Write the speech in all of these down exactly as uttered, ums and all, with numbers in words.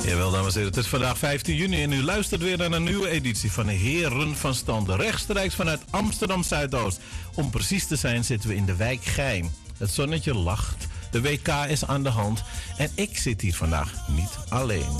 Jawel, dames en heren, het is vandaag vijftien juni en u luistert weer naar een nieuwe editie van de Heren van Stand. Rechtstreeks vanuit Amsterdam Zuidoost. Om precies te zijn zitten we in de wijk Gein. Het zonnetje lacht, de W K is aan de hand en ik zit hier vandaag niet alleen.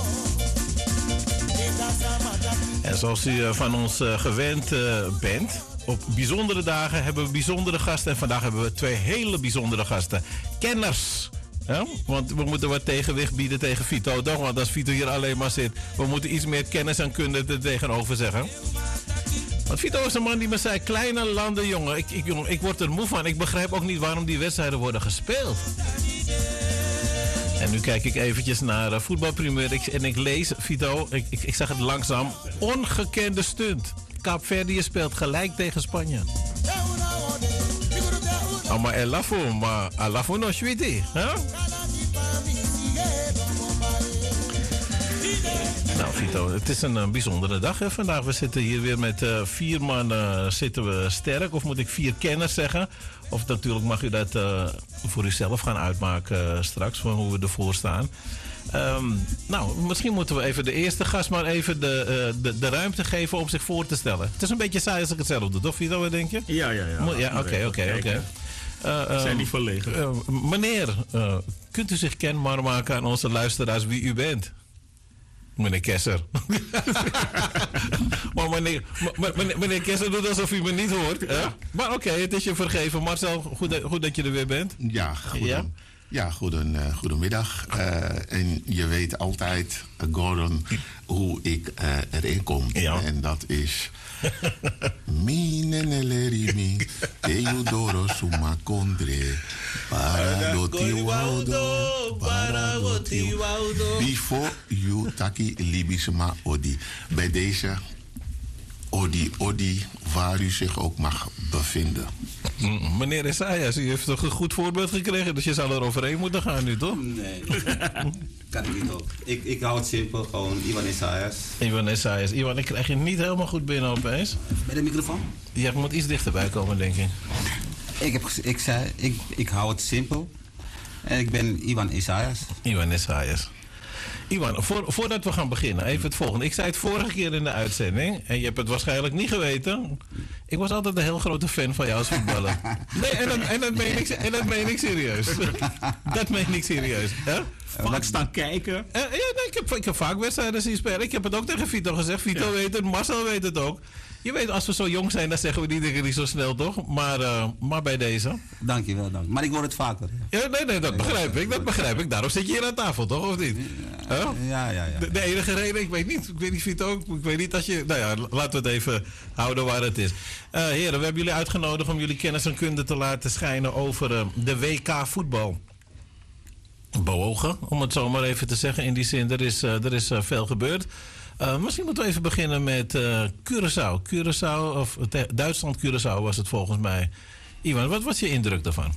En zoals u van ons gewend bent, op bijzondere dagen hebben we bijzondere gasten. En vandaag hebben we twee hele bijzondere gasten. Kenners. Ja? Want we moeten wat tegenwicht bieden tegen Vito. Toch? Want als Vito hier alleen maar zit, we moeten iets meer kennis en kunde er tegenover zeggen. Want Vito is een man die me zei, kleine landen, jongen. Ik, ik, jongen, ik word er moe van. Ik begrijp ook niet waarom die wedstrijden worden gespeeld. En nu kijk ik eventjes naar uh, voetbalprimeur en ik lees, Vito, ik, ik, ik zeg het langzaam, ongekende stunt. Kaapverdië speelt gelijk tegen Spanje. Oh, maar elafo, maar elafo no sweetie, hè? Nou, Vito, het is een, een bijzondere dag hè, vandaag. We zitten hier weer met uh, vier man uh, zitten we sterk. Of moet ik vier kenners zeggen? Of natuurlijk mag u dat uh, voor uzelf gaan uitmaken uh, straks, van hoe we ervoor staan. Um, nou, misschien moeten we even de eerste gast maar even de, uh, de, de ruimte geven om zich voor te stellen. Het is een beetje saai als ik het zelf doe, toch Vito, wat denk je? Ja, ja, ja. Ja, oké, oké, oké. We zijn niet verlegen. Uh, meneer, uh, kunt u zich kenbaar maken aan onze luisteraars wie u bent? Meneer Kesser. maar meneer, meneer, meneer Kesser doet alsof u me niet hoort. Hè? Maar oké, okay, het is je vergeven. Marcel, goed, goed dat je er weer bent. Ja, goeden, ja? ja goeden, uh, goedemiddag. Uh, en je weet altijd, uh, Gordon, hoe ik uh, erin kom. Ja. En dat is... Minenelerimi, Teodoro Sumakondre, Paradotiwaudo, Paradotiwaudo. Before you taki libisma odi. Bij deze odi odi, waar u zich ook mag bevinden. Mm, meneer Isaias, u heeft toch een goed voorbeeld gekregen, dus je zal er overheen moeten gaan nu, toch? Nee, kan ik niet ook. Ik, ik hou het simpel, gewoon Iwan Isaias. Iwan Isaias. Iwan, ik krijg je niet helemaal goed binnen opeens. Bij de microfoon? Je moet iets dichterbij komen, denk ik. Ik, heb, ik zei, ik, ik hou het simpel. En ik ben Iwan Isaias. Iwan Isaias. Iwan, voor, voordat we gaan beginnen, even het volgende. Ik zei het vorige keer in de uitzending, en je hebt het waarschijnlijk niet geweten. Ik was altijd een heel grote fan van jou als voetballer. Nee, en dat, en dat, meen, ik, en dat meen ik serieus. Dat meen ik serieus. Hè? Vaak staan kijken. Uh, ja, nee, ik, heb, ik heb vaak wedstrijden zien spelen. Ik heb het ook tegen Vito gezegd. Vito ja. weet het, Marcel weet het ook. Je weet, als we zo jong zijn, dan zeggen we die dingen niet zo snel, toch? Maar, uh, maar bij deze. Dankjewel, dank. Maar ik word het vaker. Ja, ja nee, nee, dat begrijp ik. Dat begrijp ik. Daarom zit je hier aan tafel, toch? Of niet? Ja, huh? ja, ja. ja. De, de enige reden, ik weet niet. Ik weet niet, Vito ook. Ik weet niet als je... Nou ja, laten we het even houden waar het is. Uh, heren, we hebben jullie uitgenodigd om jullie kennis en kunde te laten schijnen over uh, de W K voetbal. Bewogen, om het zo maar even te zeggen. In die zin, er is, uh, er is uh, veel gebeurd. Uh, misschien moeten we even beginnen met uh, Curaçao. Curaçao, of uh, Duitsland Curaçao was het volgens mij. Iwan, wat was je indruk daarvan?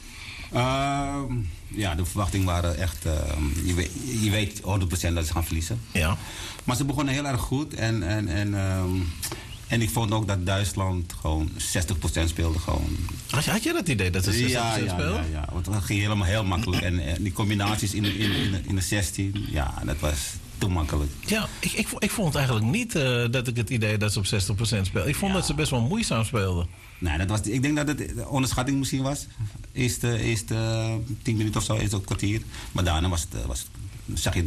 Uh, ja, de verwachtingen waren echt... Uh, je, weet, je weet honderd procent dat ze gaan verliezen. Ja. Maar ze begonnen heel erg goed. En, en, en, um, en ik vond ook dat Duitsland gewoon zestig procent speelde. Gewoon. Had, je, had je dat idee dat ze zestig procent ja, speelden? Ja, ja, want het ging helemaal heel makkelijk. En, en die combinaties in de, in, in, de, in de zestien, ja, dat was... te makkelijk. Ja, ik, ik, ik vond eigenlijk niet uh, dat ik het idee dat ze op zestig procent speelden. Ik vond ja. dat ze best wel moeizaam speelden. Nee, dat was, ik denk dat het een onderschatting misschien was. Eerste, eerste tien minuten of zo, eerste kwartier. Maar daarna was het, was het, zag je